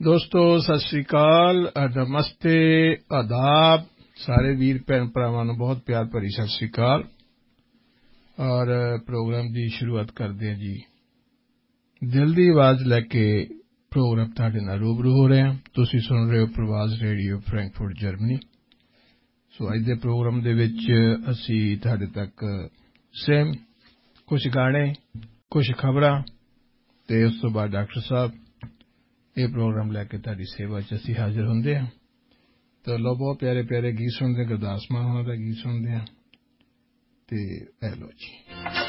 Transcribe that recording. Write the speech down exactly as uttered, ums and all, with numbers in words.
ਦੋਸਤੋ ਸਤਿ ਸ੍ਰੀ ਅਕਾਲ, ਨਮਸਤੇ, ਆਦਾਬ। ਸਾਰੇ ਵੀਰ ਭੈਣ ਭਰਾਵਾਂ ਨੂੰ ਬਹੁਤ ਪਿਆਰ ਭਰੀ ਸਤਿ ਸ੍ਰੀ ਅਕਾਲ। ਔਰ ਪ੍ਰੋਗਰਾਮ ਦੀ ਸ਼ੁਰੂਆਤ ਕਰਦੇ ਹਾਂ ਜੀ। ਦਿਲ ਦੀ ਆਵਾਜ਼ ਲੈ ਕੇ ਪ੍ਰੋਗਰਾਮ ਤੁਹਾਡੇ ਨਾਲ ਰੂਬਰੂ ਹੋ ਰਹੇ ਹਾਂ। ਤੁਸੀਂ ਸੁਣ ਰਹੇ ਹੋ ਪ੍ਰਵਾਜ਼ ਰੇਡੀਓ ਫਰੈਂਕਫਰਟ ਜਰਮਨੀ। ਸੋ ਅੱਜ ਦੇ ਪ੍ਰੋਗਰਾਮ ਦੇ ਵਿੱਚ ਅਸੀਂ ਤੁਹਾਡੇ ਤੱਕ ਸੇਮ ਕੁਝ ਗਾਣੇ, ਕੁਝ ਖਬਰਾਂ ਅਤੇ ਉਸ ਤੋਂ ਬਾਅਦ ਡਾਕਟਰ ਸਾਹਿਬ, ਇਹ ਪ੍ਰੋਗਰਾਮ ਲੈ ਕੇ ਤੁਹਾਡੀ ਸੇਵਾ 'ਚ ਅਸੀਂ ਹਾਜ਼ਰ ਹੁੰਦੇ ਹਾਂ। ਤਾਂ ਲਓ, ਬਹੁਤ ਪਿਆਰੇ ਪਿਆਰੇ ਗੀਤ ਸੁਣਦੇ ਹਾਂ। ਗੁਰਦਾਸ ਮਾਨ ਹੋਣਾ ਦਾ ਗੀਤ ਸੁਣਦੇ ਹਾਂ। ਅਤੇ ਇਹ ਲਓ ਜੀ।